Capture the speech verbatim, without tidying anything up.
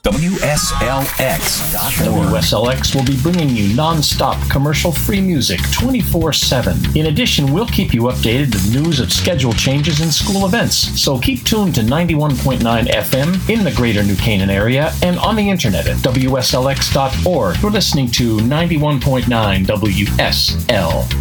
W S L X dot org. W S L X will be bringing you non-stop commercial-free music twenty-four seven. In addition, we'll keep you updated with news of schedule changes and school events. So keep tuned to ninety-one point nine F M in the greater New Canaan area and on the internet at W S L X dot org. You're listening to ninety-one point nine W S L